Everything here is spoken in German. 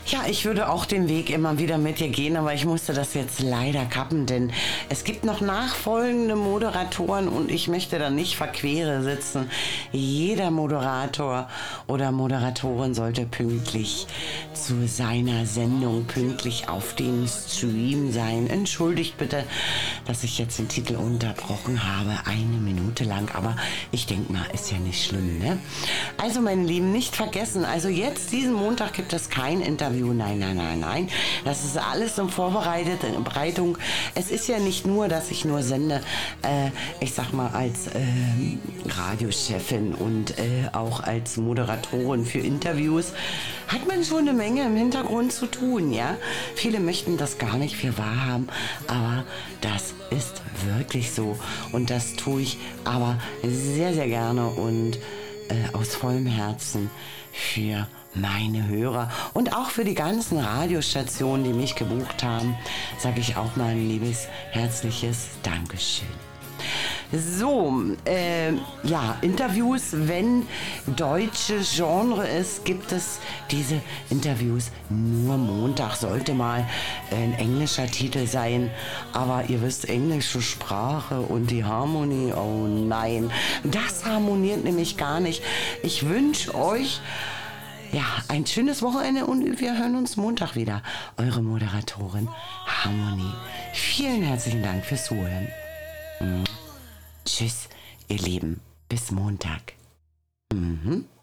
Ja, ich würde auch den Weg immer wieder mit dir gehen, aber ich musste das jetzt leider kappen, denn es gibt noch nachfolgende Moderatoren und ich möchte da nicht verquere sitzen. Jeder Moderator oder Moderatorin sollte pünktlich zu seiner Sendung, pünktlich auf dem Stream sein. Entschuldigt bitte, dass ich jetzt den Titel unterbrochen habe, 1 Minute lang, aber ich denke mal, ist ja nicht schlimm, ne? Also meine Lieben, nicht vergessen, also jetzt diesen Montag gibt es kein Interview. Nein. Das ist alles in Vorbereitung. Es ist ja nicht nur, dass ich nur sende, ich sag mal, als Radiochefin und auch als Moderatorin für Interviews, hat man schon eine Menge im Hintergrund zu tun, ja? Viele möchten das gar nicht für wahr haben, aber das ist wirklich so. Und das tue ich aber sehr, sehr gerne und aus vollem Herzen für meine Hörer und auch für die ganzen Radiostationen, die mich gebucht haben, sage ich auch mal ein liebes, herzliches Dankeschön. So, ja, Interviews, wenn deutsche Genre ist, gibt es diese Interviews nur Montag. Sollte mal ein englischer Titel sein, aber ihr wisst, englische Sprache und die Harmonie, oh nein, das harmoniert nämlich gar nicht. Ich wünsche euch ja, ein schönes Wochenende und wir hören uns Montag wieder. Eure Moderatorin Harmonie. Vielen herzlichen Dank fürs Zuhören. Tschüss, ihr Lieben. Bis Montag.